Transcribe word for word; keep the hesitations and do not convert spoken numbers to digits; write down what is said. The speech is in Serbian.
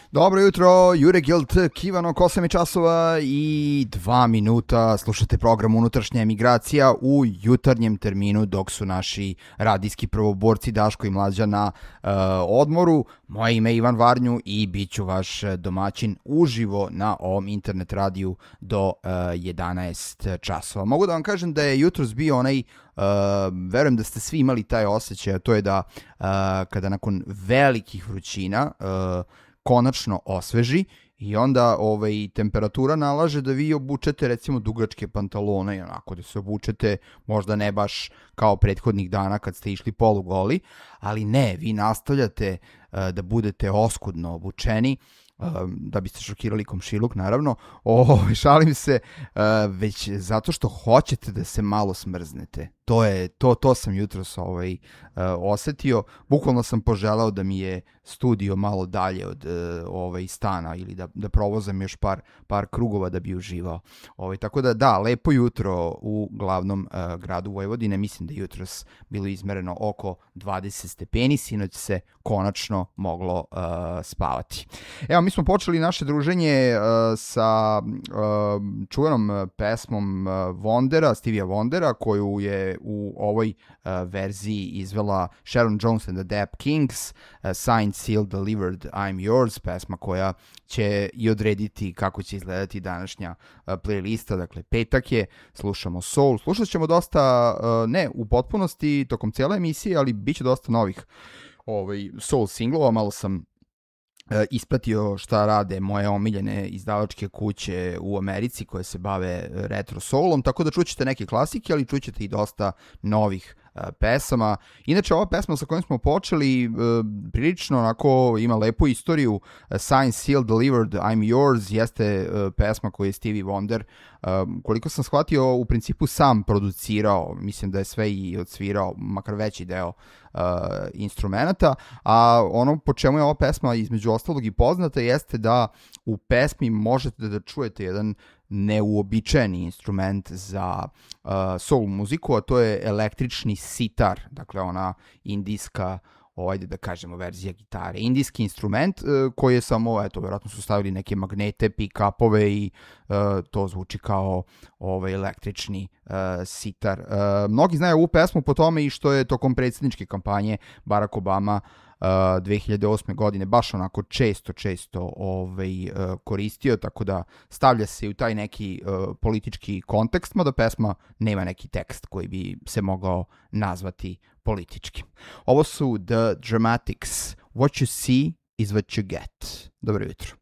Dobro jutro, Jure Gilt, kivano oko osam časova i dva minuta. Slušate program Unutrašnja emigracija u jutarnjem terminu dok su naši radijski prvoborci Daško i Mlađa na uh, odmoru. Moje ime je Ivan Varnju i bit ću vaš domaćin uživo na ovom internet radiju do uh, jedanaest časova. Mogu da vam kažem da je jutros bio onaj, uh, verujem da ste svi imali taj osjećaj, a to je da uh, kada nakon velikih vrućina uh, konačno osveži i onda ovaj, temperatura nalaže da vi obučete recimo dugačke pantalone i onako da se obučete možda ne baš kao prethodnih dana kad ste išli polugoli, ali ne, vi nastavljate uh, da budete oskudno obučeni, uh, da biste šokirali komšiluk naravno, o, šalim se, uh, već zato što hoćete da se malo smrznete. To je, to, to sam jutros ovaj, uh, osetio. Bukvalno sam poželao da mi je studio malo dalje od uh, ovaj, stana ili da, da provozam još par, par krugova da bi uživao. Ovaj, tako da da, lepo jutro u glavnom uh, gradu Vojvodine. Mislim da je jutros bilo izmereno oko dvadeset stepeni. Sinoć se konačno moglo uh, spavati. Evo, mi smo počeli naše druženje uh, sa uh, čuvenom pesmom uh, Wondera, Stevija Wondera, koju je u ovoj uh, verziji izvela Sharon Jones and the Dap Kings, uh, Signed, Sealed, Delivered, I'm Yours, pesma koja će i odrediti kako će izgledati današnja uh, playlista. Dakle, petak je, slušamo soul, slušat ćemo dosta, uh, ne u potpunosti tokom cijele emisije, ali bit će dosta novih ovaj, soul singlova. Malo sam ispratio šta rade moje omiljene izdavačke kuće u Americi koje se bave retro soulom, tako da čućete neke klasike, ali čućete i dosta novih uh, pesama. Inače, ova pesma sa kojom smo počeli uh, prilično onako ima lepu istoriju. uh, Signed, Sealed, Delivered, I'm Yours jeste uh, pesma koju je Stevie Wonder, uh, koliko sam shvatio, u principu sam producirao. Mislim da je sve i odsvirao, makar veći deo uh, instrumenta, a ono po čemu je ova pesma između ostalog i poznata jeste da u pesmi možete da čujete jedan neuobičajeni instrument za uh, soul muziku, a to je električni sitar, dakle ona indijska, ovajde da kažemo verzija gitare, indijski instrument uh, koji je samo, eto, vjerojatno su stavili neke magnete, pick-upove i uh, to zvuči kao ovaj električni uh, sitar. Uh, mnogi znaju ovu pesmu po tome i što je tokom predsjedničke kampanje Barack Obama Uh, dve hiljade osme godine baš onako često, često ovaj, uh, koristio, tako da stavlja se u taj neki uh, politički kontekst, mada pesma nema neki tekst koji bi se mogao nazvati politički. Ovo su The Dramatics. What you see is what you get. Dobro jutro.